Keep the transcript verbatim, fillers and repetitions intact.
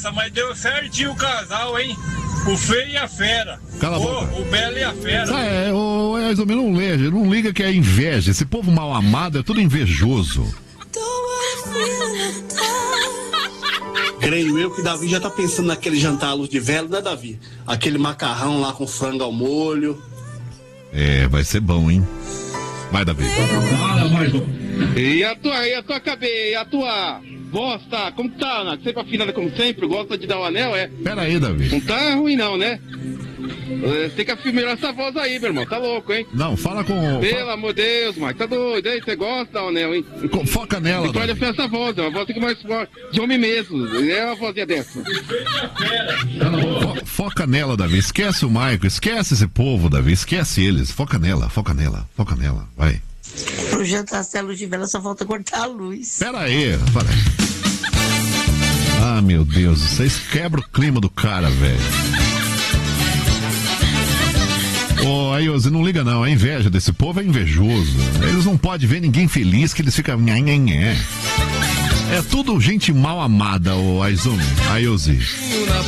Nossa, mas deu certinho o casal, hein? O feio e a fera. Cala a o, boca. o belo e a fera. Ah, é, o Edson, não liga, não liga que é inveja. Esse povo mal amado é tudo invejoso. Creio eu que Davi já tá pensando naquele jantar à luz de vela, né, Davi? Aquele macarrão lá com frango ao molho. É, vai ser bom, hein? Vai, Davi. E a tua, e a tua cabeça, e a tua voz, tá? Como tá, Nath? Sempre afinada como sempre? Gosta de dar o anel, é? Pera aí, Davi. Não tá ruim não, né? É, tem que afinar essa voz aí, meu irmão. Tá louco, hein? Não, fala com... Pelo amor de Deus, Mike. Tá doido, hein? Você gosta de dar o anel, hein? com- Foca nela, Você pode Davi. afinar essa voz, é uma voz que mais forte. De homem mesmo. É uma vozinha dessa. Fo- Foca nela, Davi. Esquece o Maico, esquece esse povo, Davi. Esquece eles. Foca nela, foca nela, foca nela. Vai. Pro jantar sem a luz de vela só falta cortar a luz. Pera aí, para aí. Ah, meu Deus, vocês quebram o clima do cara, velho. Ô, Ailze, não liga não, a inveja desse povo é invejoso. Eles não podem ver ninguém feliz que eles ficam... Nhé, nhé, nhé. É tudo gente mal amada, ô Aizumi, Ailze.